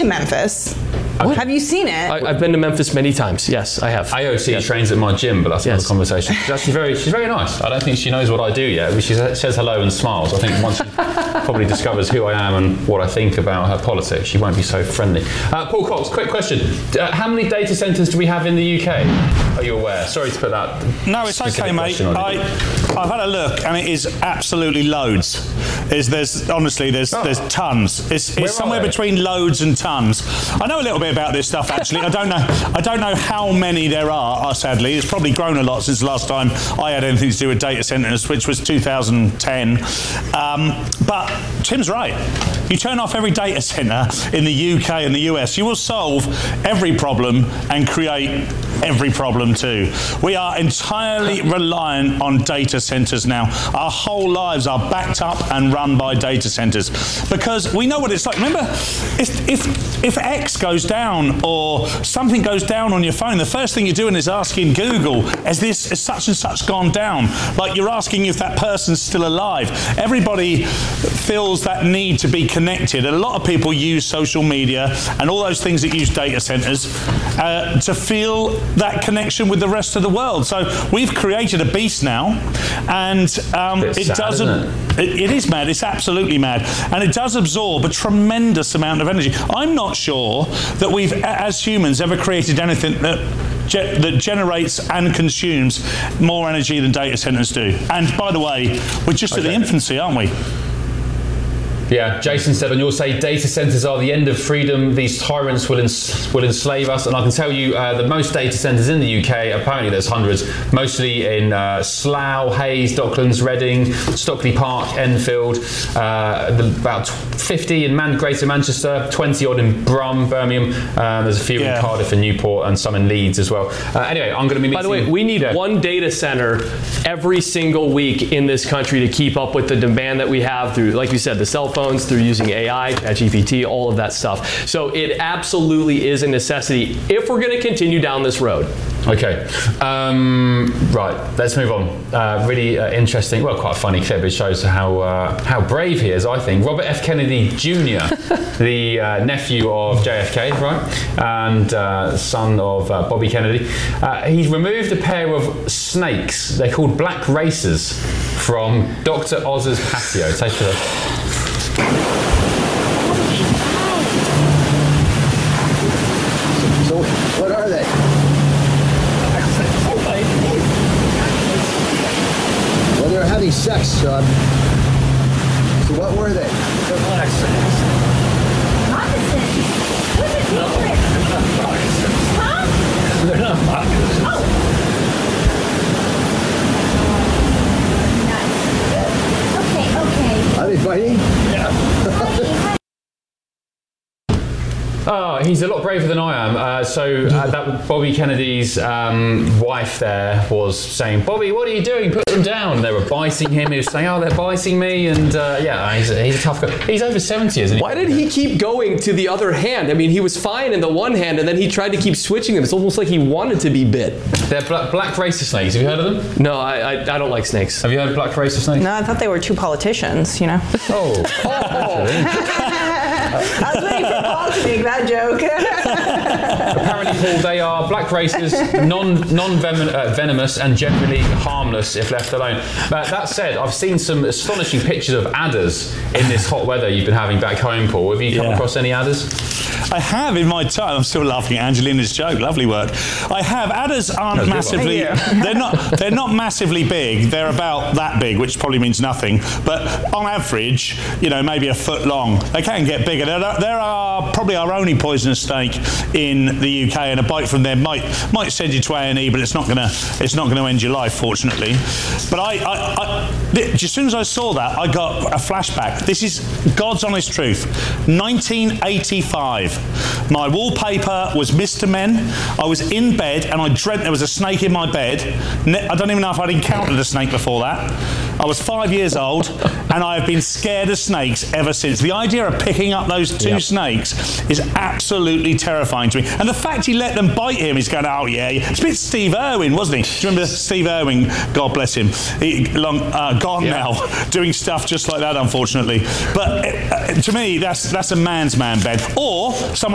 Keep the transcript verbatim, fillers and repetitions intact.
to Memphis. What? Have you seen it? I, I've been to Memphis many times. Yes, I have. A O C yes. trains at my gym, but that's yes. another conversation. She's actually very, she's very nice. I don't think she knows what I do yet, but she says hello and smiles. I think once she probably discovers who I am and what I think about her politics, she won't be so friendly. Uh, Paul Cox, quick question. Uh, how many data centres do we have in the U K? Are you aware? Sorry to put that. No, it's okay, mate. I, I've had a look, and it is absolutely loads. Is there's honestly there's oh. there's tons. It's, it's somewhere between loads and tons. I know a little bit about this stuff actually. I don't know I don't know how many there are. Sadly, it's probably grown a lot since the last time I had anything to do with data centres, which was two thousand ten. Um, but Tim's right. You turn off every data centre in the U K and the U S, you will solve every problem and create every problem too. We are entirely reliant on data centres now. Our whole lives are backed up and run by data centres because we know what it's like. Remember, if, if, if X goes down or something goes down on your phone, the first thing you're doing is asking Google, has this has such and such gone down? Like you're asking if that person's still alive. Everybody feels that need to be connected. And a lot of people use social media and all those things that use data centres uh, to feel that connection with the rest of the world. So we've created a beast now, and um, it sad, doesn't. It? It, it is mad. It's absolutely mad, and it does absorb a tremendous amount of energy. I'm not sure that we've, as humans, ever created anything that ge- that generates and consumes more energy than data centres do. And by the way, we're just okay. at the infancy, aren't we? Yeah, Jason said on your say data centres are the end of freedom. These tyrants will ens- will enslave us. And I can tell you uh, the most data centres in the U K, apparently there's hundreds, mostly in uh, Slough, Hayes, Docklands, Reading, Stockley Park, Enfield, uh, the, about fifty in Man- Greater Manchester, twenty odd in Brum, Birmingham. Uh, there's a few yeah. in Cardiff and Newport and some in Leeds as well. Uh, anyway, I'm going to be meeting... By the way, we need yeah. one data centre every single week in this country to keep up with the demand that we have through, like you said, the cell phones, through using A I, ChatGPT, all of that stuff. So it absolutely is a necessity if we're going to continue down this road. Okay, um, right, let's move on. Uh, really uh, interesting, well, quite a funny clip. It shows how uh, how brave he is, I think. Robert F. Kennedy Junior, the uh, nephew of J F K, right, and uh, son of uh, Bobby Kennedy. Uh, he's removed a pair of snakes, they're called black racers, from Doctor Oz's patio. Take a look. So, what are they? Well, they were having sex, so I'm... So what were they? They're moccasins. Moccasins? What's it No, they're not moccasins. Huh? They're not moccasins. Oh. Nice. Okay, okay. Are they fighting? Yeah. Oh, he's a lot braver than I am. Uh, so uh, that Bobby Kennedy's um, wife there was saying, Bobby, what are you doing? Put them down. They were biting him. He was saying, oh, they're biting me. And uh, yeah, he's a, he's a tough guy. He's over seventy, isn't he? Why did he keep going to the other hand? I mean, he was fine in the one hand, and then he tried to keep switching them. It's almost like he wanted to be bit. They're black, black racer snakes. Have you heard of them? No, I, I, I don't like snakes. Have you heard of black racer snakes? No, I thought they were two politicians, you know. Oh. oh. I was waiting for Paul to make that joke. Apparently, Paul, they are black racers, non non venomous and generally harmless if left alone. But that said, I've seen some astonishing pictures of adders in this hot weather you've been having back home, Paul. Have you come yeah. across any adders? I have in my time. I'm still laughing at Angelina's joke. Lovely work. I have. Adders aren't massively. They're not. They're not massively big. They're about that big, which probably means nothing. But on average, you know, maybe a foot long. They can get bigger. There are, there are probably our only poisonous snake in the U K, and a bite from them might might send you to A and E, but it's not gonna it's not gonna end your life, fortunately. But I, I, I, as soon as I saw that, I got a flashback. This is God's honest truth. nineteen eighty-five. My wallpaper was Mister Men. I was in bed and I dreamt there was a snake in my bed. I don't even know if I'd encountered a snake before that. I was five years old and I have been scared of snakes ever since. The idea of picking up those two yep. snakes is absolutely terrifying to me. And the fact he let them bite him, he's going, oh yeah, it's a bit Steve Irwin, wasn't he? Do you remember Steve Irwin? God bless him. He, long, uh, gone yeah. now, doing stuff just like that, unfortunately. But uh, to me, that's that's a man's man, Ben. Or someone